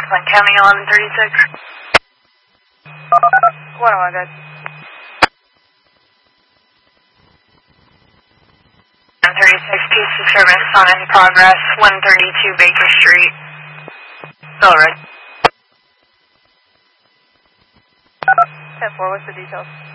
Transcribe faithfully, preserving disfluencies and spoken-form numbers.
Flint County, eleven thirty-six. What am I good? one thirty-six, piece of service on in progress, one thirty-two Baker Street. Still red. ten four, what's the details?